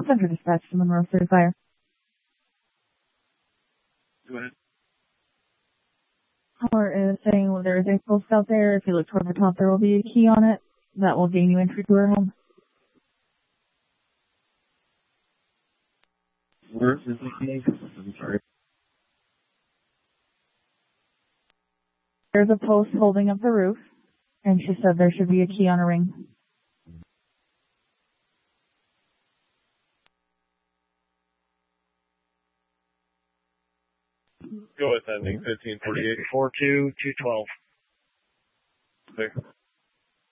Center dispatch to Monroe City Fire. Go ahead. Caller is saying there is a post out there. If you look toward the top, there will be a key on it that will gain you entry to her home. Where is the key? I'm sorry. There's a post holding up the roof, and she said there should be a key on a ring. Go with that, 1548. 42212. Okay.